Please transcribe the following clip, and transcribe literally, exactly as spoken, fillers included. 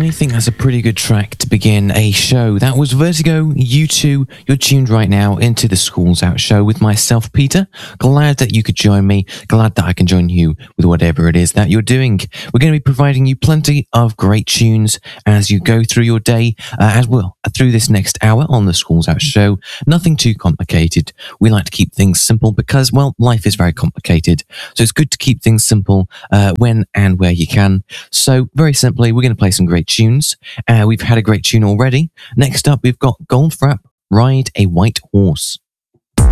I think that's a pretty good track to begin a show. That was Vertigo, U two. You're tuned right now into the Schools Out show with myself, Peter. Glad that you could join me. Glad that I can join you with whatever it is that you're doing. We're going to be providing you plenty of great tunes as you go through your day, uh, as well, through this next hour on the Schools Out show. Nothing too complicated. We like to keep things simple because, well, life is very complicated. So it's good to keep things simple uh, when and where you can. So very simply, we're going to play some great tunes. Uh, we've had a great tune already. Next up, we've got Goldfrapp, Ride a White Horse.